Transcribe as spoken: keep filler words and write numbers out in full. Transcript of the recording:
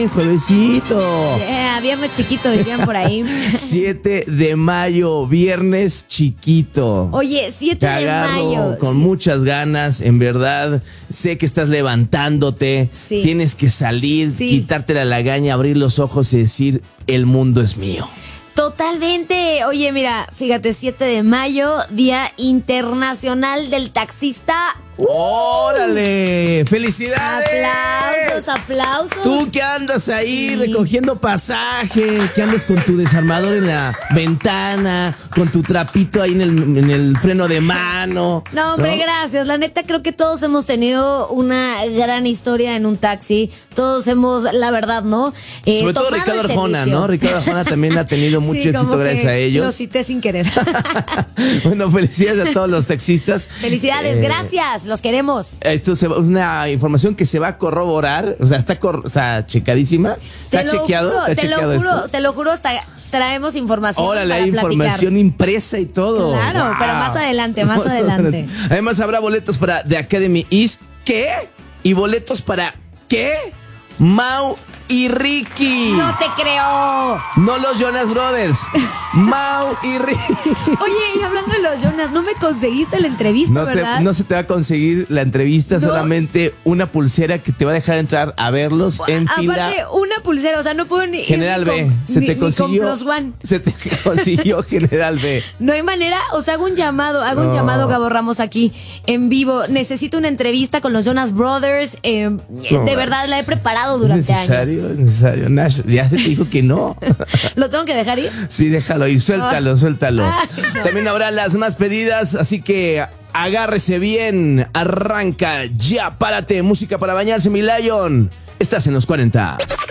Juevesito. Yeah, viernes chiquito, dirían por ahí. siete de mayo, viernes chiquito. Oye, siete Te de agarro mayo. con Sí. muchas ganas, en verdad. Sé que estás levantándote. Sí. Tienes que salir, Sí. quitarte la lagaña, abrir los ojos y decir, el mundo es mío. Totalmente. Oye, mira, fíjate, siete de mayo, Día Internacional del Taxista. ¡Órale! ¡Felicidades! Aplausos, aplausos. Tú que andas ahí Sí. recogiendo pasaje, que andas con tu desarmador en la ventana, con tu trapito ahí en el, en el freno de mano. No, hombre, gracias. La neta, creo que todos hemos tenido una gran historia en un taxi. Todos hemos, la verdad, ¿no? Eh, Sobre todo tomado Ricardo el Arjona, servicio. ¿no? Ricardo Arjona también ha tenido mucho Sí, éxito como gracias que a ellos. Lo cité sin querer. Bueno, felicidades a todos los taxistas. Felicidades, Eh, gracias. Los queremos. Esto se va- es una información que se va a corroborar, o sea, está, cor- o sea, checadísima. ¿Está Te lo chequeado? juro, ¿Está te lo chequeado juro, esto? te lo juro, hasta traemos información. Órale, para hay platicar. información impresa y todo. Claro, Wow. pero más adelante, más adelante. Además habrá boletos para The Academy East, ¿qué? Y boletos para, ¿qué? Mau y Ricky. No te creo. No los Jonas Brothers. Mau y Ricky. Oye, y hablando de los Jonas, no me conseguiste la entrevista, No, te- ¿verdad? no se te va a conseguir la entrevista, No. solamente una pulsera que te va a dejar entrar a verlos en fila. Aparte, una pulsera, o sea, no puedo ni ir General ni B, con- se ni- te ni con consiguió. Plus One. Se te consiguió General B. No hay manera, o sea, hago un llamado, hago No. un llamado, Gabo Ramos, aquí en vivo. Necesito una entrevista con los Jonas Brothers. eh, No, de verdad, la he preparado durante ¿Es años. necesario? ¿Es necesario? Nash, ya se te dijo que no. ¿Lo tengo que dejar ir? Sí, déjalo ir, suéltalo, suéltalo. Ay, no. También habrá las más pedidas, así que agárrese bien, arranca ya, párate, música para bañarse, mi Lion. Estás en los cuarenta.